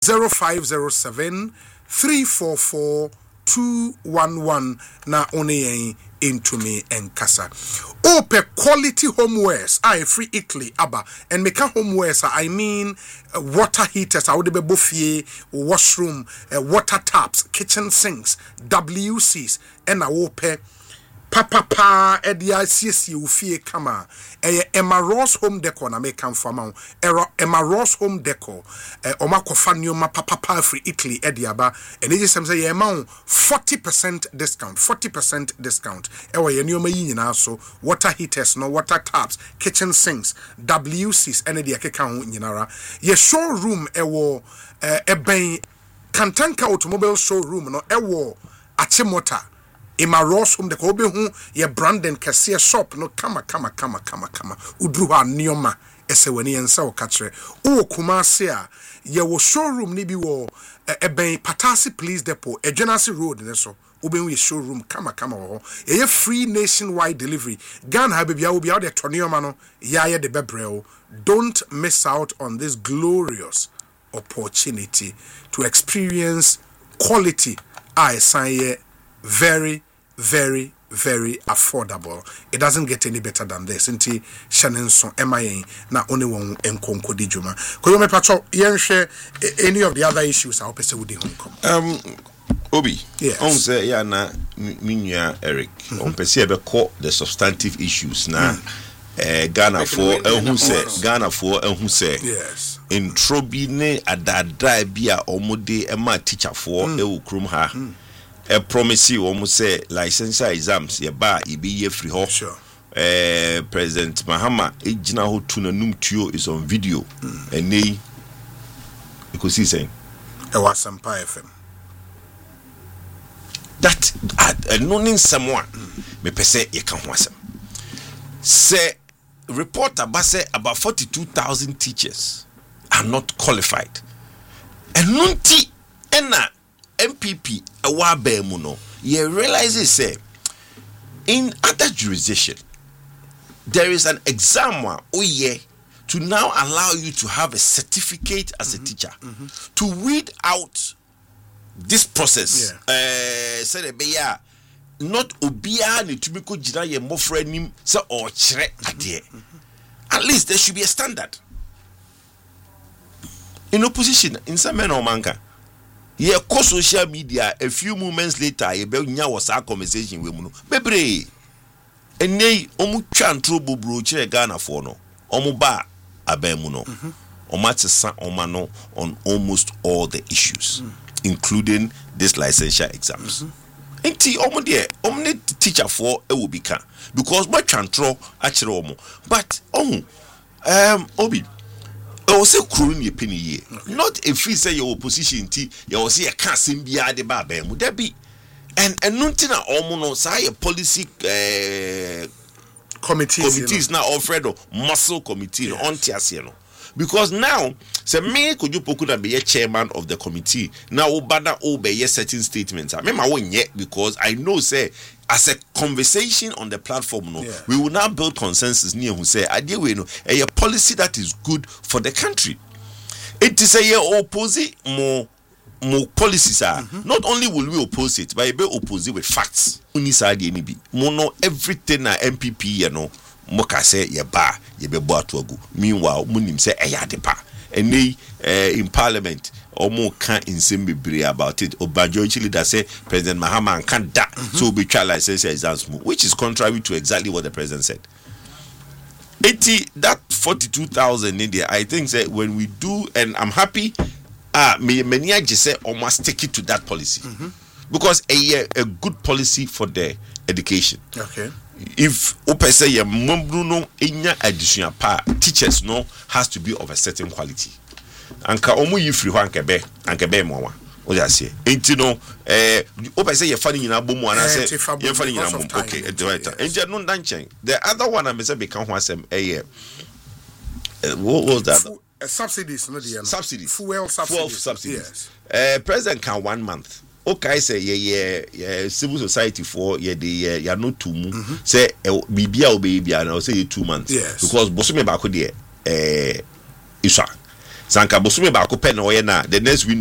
0507 344 211 na one into me and kasa. Ope quality homewares I free Italy aba and make a homewares I mean water heaters I would be buffet washroom water taps kitchen sinks WCs and I ope papa edia CC ufie kama Emma Ross Home Decor na make am for ma Emma Ross Home Decor oma kofa nneoma papa free Italy ediaba and eje sem say ye ma 40% discount ewa ye nneoma yi nyina so water heaters no water taps kitchen sinks WCs and edia keka ho nyinara ye showroom ewo eben Kantanka automobile showroom no ewo Achimota Emma Ross Home Decor be hu ye Brandon Kase shop no kama udruha nioma ese wani ensa o katre o Kumasi a ye wo showroom ni bi wo eben Patasi Police Depot Ejenasi Road ne so obe hu ye showroom kama wo ye free nationwide delivery Ghana ha bibia obi out de tonioma no ya ye de bebrel. Don't miss out on this glorious opportunity to experience quality I say very affordable. It doesn't get any better than this. Inti Shanenson MIA na only one enkonko di juma. Ko yo me pacho yen share any of the other issues I pese wudi Hong Kong. Obi. Yes. On say ya na minya Eric. On pese ebe call the substantive issues na Ghana for ehun say yes. Intro bi ne adada bi a omode ema teacher for krum ha. A promise you almost say license exams ye ba e be ye free ho. Sure. President Mahama ejina ho tu na num tuo is on video. Ene you could see saying E was Sampa FM. That nonin someone me pese ye kan ho asem. Say report about 42,000 teachers are not qualified. And nunti ena MPP awabe muno you realize it say in other jurisdiction there is an exam to now allow you to have a certificate as a teacher to weed out this process say be ya not obia ni to be ko jina ye mofra nim say or kire ade at least there should be a standard in opposition in some men or manka. Ye ko social media a few moments later ye be nya was a conversation we mu no bebre enei omu twa ntro bobro kire Ghana for no omu ba aban mu no omatesa omano on almost all the issues including this licensure exams enti omu de omne teacher for e will be can because what twa ntro a kire omu but Obi I say crowing your penny ye. Not if we say your opposition tea, you see a casting beyond the bar, would that be? And nothing at almost say a policy committees now offered muscle committee on Tiasiano. Because now, say me could you could be a chairman of the committee. Now Obada obey certain statements. I remember one yet because I know say as a conversation on the platform, we will now build consensus near who say I deal with a policy that is good for the country. It is a opposite more policies are not only will we oppose it, but we oppose it with facts. Mono everything na MPP you know moka say ye ba ye be bo atogu. Meanwhile munim say eyadepa. And in parliament omo can insem bebre about it. Obanjo actually that say President Mahama can't da so be trial license exams, which is contrary to exactly what the president said. 80 that 42,000 in there, I think that when we do, and I'm happy many just say almost stick it to that policy because a good policy for the education. Okay. If opese ye mbruno enya additional teachers no has to be of a certain quality. Anka omu yifri ho ankebe mowa. O just say enti no opese ye fani nyina bomu ana say ye fani nyina bomu. Okay, right. Enje no danchen. The other one I say be kan ho asem what was that? Subsidies, no the subsidies. Fuel subsidies. Yes. President can 1 month. Okay, say yeah, civil society for yeah no 2 months. Say bibia and I'll say 2 months. Yes. Because bosome ba ko de iswa. sanka bosome ba ko pɛ na ɔyɛ na the next week